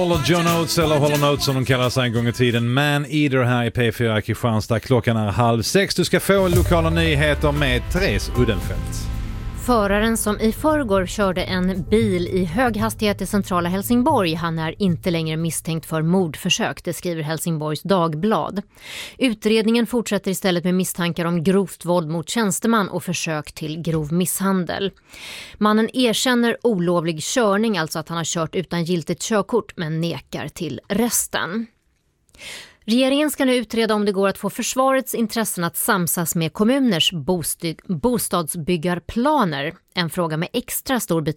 Håller John Oates, eller Håller Oates som de kallar sig en gång i tiden, Man Eater här i P4 Kristianstad. Klockan är 5:30. Du ska få lokala nyheter med Therese Uddenfelt. Föraren som i förrgår körde en bil i hög hastighet i centrala Helsingborg, han är inte längre misstänkt för mordförsök, det skriver Helsingborgs Dagblad. Utredningen fortsätter istället med misstankar om grovt våld mot tjänsteman och försök till grov misshandel. Mannen erkänner olovlig körning, alltså att han har kört utan giltigt körkort, men nekar till resten. Regeringen ska nu utreda om det går att få försvarets intressen att samsas med kommuners bostadsbyggarplaner. En fråga med extra stor